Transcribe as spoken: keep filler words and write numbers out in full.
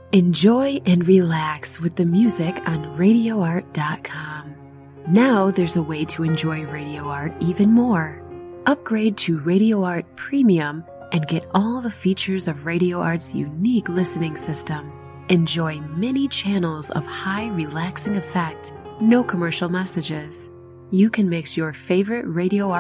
Enjoy and relax with the music on radio art dot com. Now there's a way to enjoy Radio Art even more. Upgrade to Radio Art Premium and get all the features of Radio Art's unique listening system. Enjoy many channels of high relaxing effect, no commercial messages. You can mix your favorite Radio Art